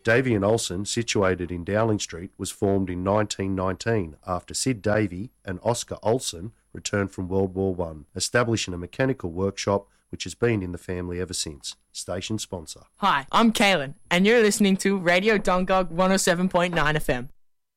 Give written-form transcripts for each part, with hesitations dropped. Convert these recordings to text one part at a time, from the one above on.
Davey and Olsen, situated in Dowling Street, was formed in 1919 after Sid Davey and Oscar Olsen returned from World War One, establishing a mechanical workshop which has been in the family ever since. Station sponsor. Hi, I'm Kaylin, and you're listening to Radio Dungog 107.9 FM.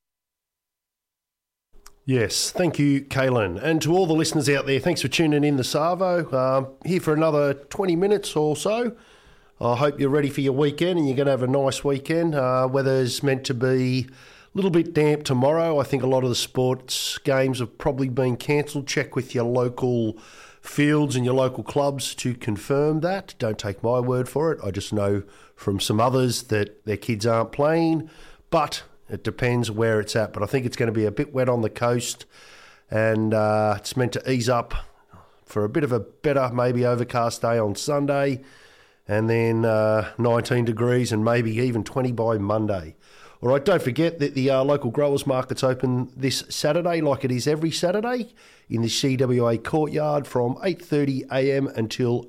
Yes, thank you, Kaylin. And to all the listeners out there, thanks for tuning in the Savo. Here for another 20 minutes or so. I hope you're ready for your weekend and you're going to have a nice weekend. Weather's meant to be a little bit damp tomorrow. I think a lot of the sports games have probably been cancelled. Check with your local fields and your local clubs to confirm that. Don't take my word for it. I just know from some others that their kids aren't playing, but it depends where it's at. But I think it's going to be a bit wet on the coast, and it's meant to ease up for a bit of a better, maybe overcast day on Sunday, and then 19 degrees and maybe even 20 by Monday. All right, don't forget that the local growers market's open this Saturday, like it is every Saturday, in the CWA courtyard from 8:30am until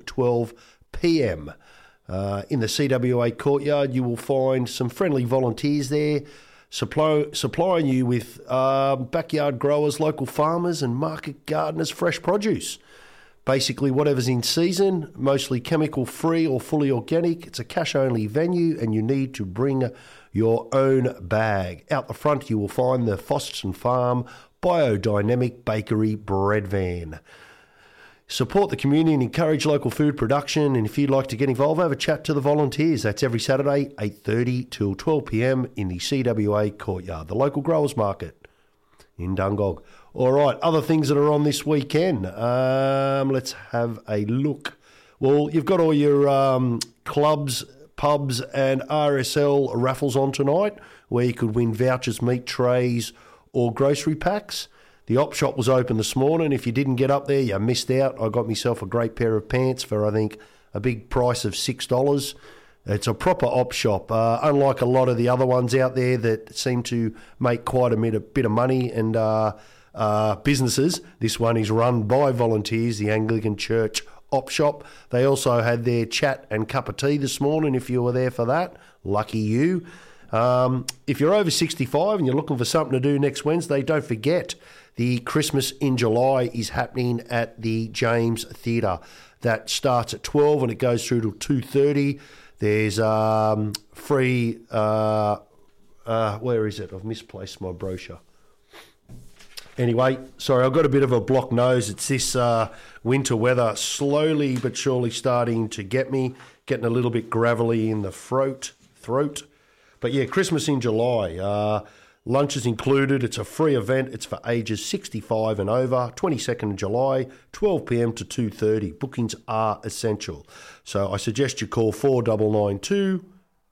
12pm. In the CWA courtyard, you will find some friendly volunteers there, supplying you with backyard growers, local farmers and market gardeners fresh produce. Basically, whatever's in season, mostly chemical-free or fully organic. It's a cash-only venue, and you need to bring your own bag. Out the front, you will find the Fosterton Farm Biodynamic Bakery bread van. Support the community and encourage local food production. And if you'd like to get involved, have a chat to the volunteers. That's every Saturday, 8:30 till 12pm in the CWA courtyard, the local growers market in Dungog. All right, other things that are on this weekend. Let's have a look. Well, you've got all your clubs, pubs and RSL raffles on tonight, where you could win vouchers, meat trays or grocery packs. The op shop was open this morning. If you didn't get up there, you missed out. I got myself a great pair of pants for, I think, a big price of $6. It's a proper op shop, unlike a lot of the other ones out there that seem to make quite a bit of money and businesses. This one is run by volunteers, the Anglican Church op shop. They also had their chat and cup of tea this morning. If you were there for that, lucky you. If you're over 65 and you're looking for something to do next Wednesday, don't forget the Christmas in July is happening at the James Theatre. That starts at 12 and it goes through till 2:30. There's free, where is it? I've misplaced my brochure. Anyway, sorry, I've got a bit of a blocked nose. It's this winter weather slowly but surely starting to get me, getting a little bit gravelly in the throat. But yeah, Christmas in July. Lunch is included. It's a free event. It's for ages 65 and over. 22nd of July, 12pm to 2:30. Bookings are essential. So I suggest you call 4992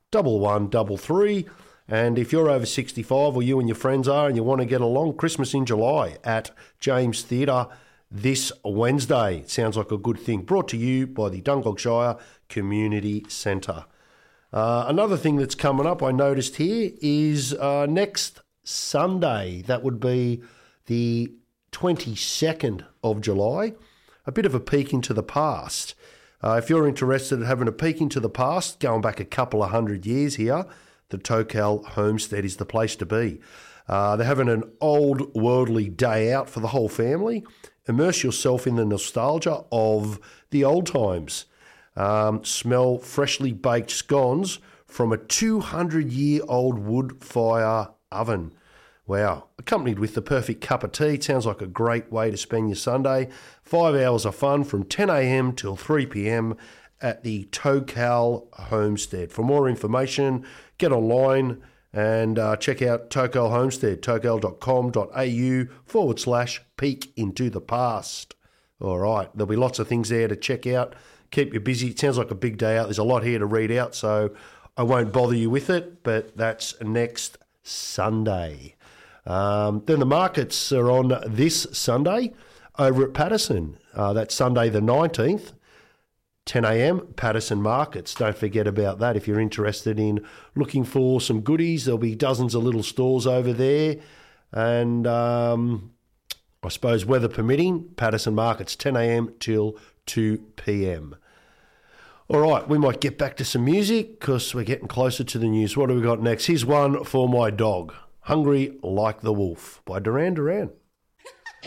1133. And if you're over 65 or you and your friends are and you want to get along, Christmas in July at James Theatre this Wednesday. It sounds like a good thing. Brought to you by the Dungog Shire Community Centre. Another thing that's coming up, I noticed here, is next Sunday. That would be the 22nd of July. A bit of a peek into the past. If you're interested in having a peek into the past, going back a couple of hundred years here, the Tokal Homestead is the place to be. They're having an old worldly day out for the whole family. Immerse yourself in the nostalgia of the old times. Smell freshly baked scones from a 200-year-old wood fire oven. Wow. Accompanied with the perfect cup of tea. It sounds like a great way to spend your Sunday. 5 hours of fun from 10 a.m. till 3 p.m. at the Tokal Homestead. For more information, get online and check out Tokal Homestead, tokal.com.au/peek into the past. All right. There'll be lots of things there to check out. Keep you busy. It sounds like a big day out. There's a lot here to read out, so I won't bother you with it, but that's next Sunday. Then the markets are on this Sunday over at Patterson. That's Sunday the 19th, 10 a.m, Patterson Markets. Don't forget about that if you're interested in looking for some goodies. There'll be dozens of little stores over there. And I suppose weather permitting, Patterson Markets, 10 a.m. till 2 p.m. All right, we might get back to some music because we're getting closer to the news. What do we got next? Here's one for my dog, Hungry Like the Wolf by Duran Duran.